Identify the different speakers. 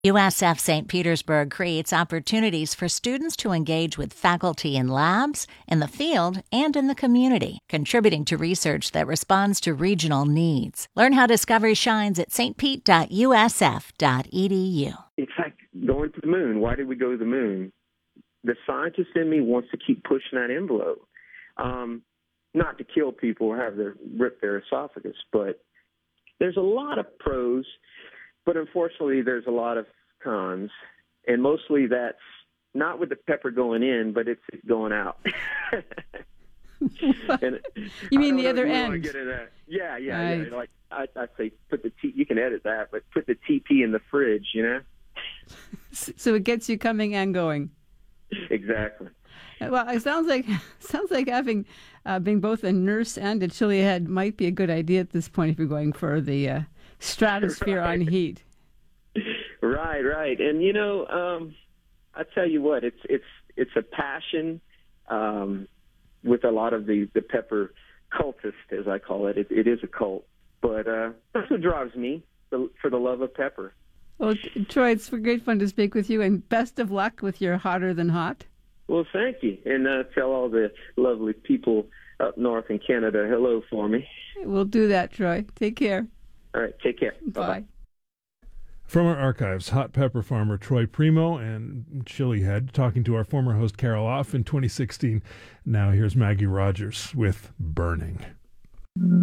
Speaker 1: USF St. Petersburg creates opportunities for students to engage with faculty in labs, in the field, and in the community, contributing to research that responds to regional needs. Learn how Discovery shines at stpete.usf.edu.
Speaker 2: It's like going to the moon. Why did we go to the moon? The scientist in me wants to keep pushing that envelope. Not to kill people or have them rip their esophagus, but there's a lot of pros. But unfortunately, there's a lot of cons, and mostly that's not with the pepper going in, but it's going out.
Speaker 3: And you mean the other end?
Speaker 2: Get into that. Yeah.
Speaker 3: Right.
Speaker 2: Like I say, put the you can edit that, but put the TP in the fridge, you know.
Speaker 3: So it gets you coming and going.
Speaker 2: Exactly.
Speaker 3: Well, it sounds like having being both a nurse and a chili head might be a good idea at this point if you're going for the stratosphere on heat.
Speaker 2: Right. And I tell you what, it's a passion with a lot of the pepper cultists, as I call it. It is a cult, but that's what drives me, for the love of pepper.
Speaker 3: Well, Troy, it's great fun to speak with you, and best of luck with your Hotter Than Hot. Well,
Speaker 2: thank you, and tell all the lovely people up north in Canada hello for me.
Speaker 3: We'll do that, Troy. Take care.
Speaker 2: All right, take care.
Speaker 3: Bye.
Speaker 4: From our archives, hot pepper farmer Troy Primo and chili head talking to our former host Carol Off in 2016. Now here's Maggie Rogers with Burning.